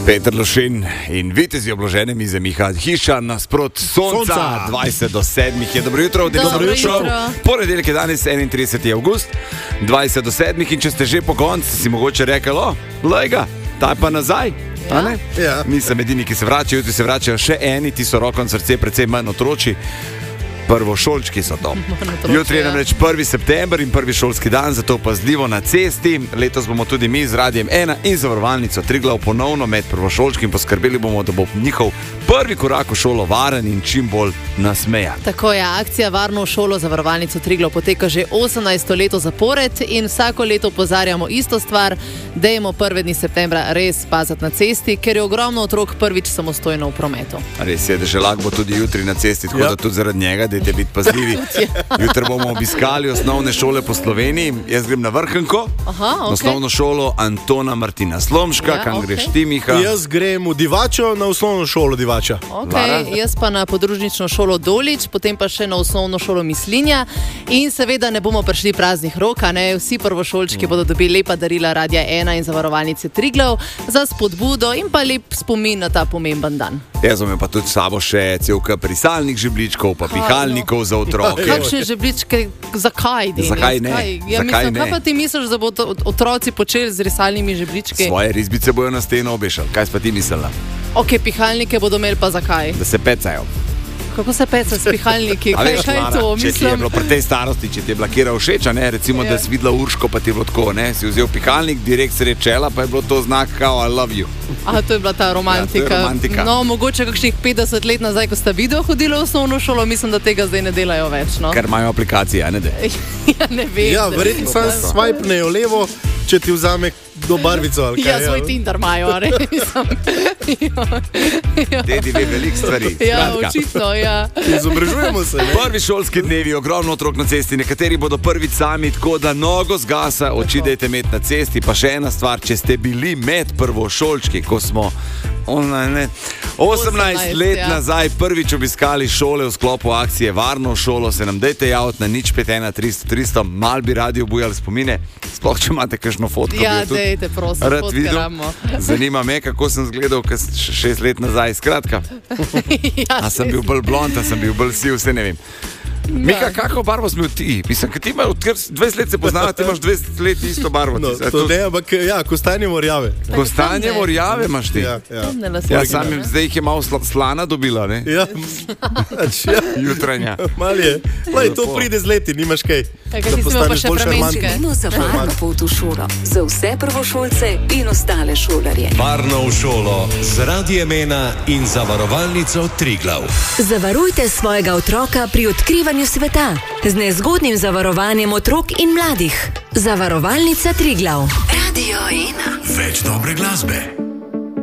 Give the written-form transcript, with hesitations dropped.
Peter Lošin in vitezi obložene mize Miha Hiša nasprot sonca. 20 do 7 je dobro jutro, Dobro jutro. Ponedeljek je danes 31. avgust, 20 do 7 in če ste že po koncu, si mogoče rekli, lejga, taj pa nazaj. Ja. Nisem edini, ki se vračajo, jutri se vračajo še eni, ti so roko na srce, predvsem manj otroči. Prvošolčki so to. Jutri je namreč 1. september in prvi šolski dan, zato pazljivo na cesti. Letos bomo tudi mi z Radiem 1 in Zavarovalnico Triglav ponovno med prvošolčki in poskrbeli bomo, da bo njihov prvi korak v šolo varen in čim bolj nasmejan. Tako je, akcija Varno v šolo Zavarovalnico Triglav poteka že 18. leto zapored in vsako leto opozarjamo isto stvar, dajmo 1. septembra res paziti na cesti, ker je ogromno otrok prvič samostojno v prometu. Res je, Deželak bo tudi jutri na cesti, tako da tudi zaradi njega dajte biti pazljivi. Jutri bomo obiskali osnovne šole po Sloveniji. Jaz grem na Vrhunko, osnovno šolo Antona Martina Slomška. Kam greš ti, Miha? Jaz grem v Divačo, na osnovno šolo Divača. Jaz pa na podružnično šolo Dolič, potem pa še na osnovno šolo Mislinja. In seveda ne bomo prišli praznih rok, vsi prvošolčki bodo dobili lepa darila Radia 1 in Zavarovalnice Triglav za spodbudo in pa lep spomin na ta pomemben dan. Jaz imam pa tudi s sabo še celka prisalnih žebljičkov, pa pihalnikov za otroke. Kakšne žebljičke, zakaj? Zakaj ne? Zakaj ne? Kaj pa ti misliš, da bodo otroci počeli z risalnimi žebljički? Svoje risbice bojo na steno obešali. Kaj si pa ti mislila? Pihalnike bodo imeli pa zakaj? Da se pecajo. Kako se peca s pihalniki? Kaj je to? Če ti je bilo pri tej starosti, če ti je bila kjera všeč, recimo, da si videla Urško, pa ti je bilo tako, si vzel pihalnik, direkt srečela, pa je bilo to znak kao I love you. To je bila ta romantika. romantika. No, mogoče kakšnih 50 let nazaj, ko sta video hodila v osnovno šolo, mislim, da tega zdaj ne delajo več, no? Ker imajo aplikacije, ne? Ne vem. Ja, verjetno sam swipnejo levo, če ti vzame do barvico ali kaj. Ja, svoj Tinder imajo, Dedi ve veliko stvari. Ja, očitno, ja. Izobražujemo se, ne? Prvi šolski dnevi, ogromno otrok na cesti, nekateri bodo prvič sami, tako da nogo zgasa, oči dajte imeti na cesti. Pa še ena stvar, če ste bili med prvošolčki, ko smo 18 let nazaj prvič obiskali šole v sklopu akcije Varno v šolo, se nam dajte javiti na 051 300 300, mal bi radi obujali spomine, sploh če imate kakšno fotko. Ja, dejte, prosim, fotkaramo. Zanima me, kako sem zgledal 6 let nazaj, skratka. A sem bil bolj blond, a sem bil bolj siv, vse ne vem. Mika, kako barvo si imel ti? Mislim, kad ti imaš 20 let se poznava, ti imaš 20 let isto barvo. No, to ne, ampak kostanje morjave. Kostanje morjave imaš ti? Ja. Zdaj jih je malo slana dobila, ne? Ja. Jutranja. Mal je. To pride z leti, nimaš kaj. Kaj ti smo pa še premenčke? Za varno pot v šolo, za vse prvošolce in ostale šolarje. Varno v šolo z Radiem 1 in Zavarovalnico Triglav. Zavarujte svojega otroka pri odkrivanju sveta z nezgodnim zavarovanjem otrok in mladih. Zavarovalnica Triglav. Radio 1. Več dobre glasbe.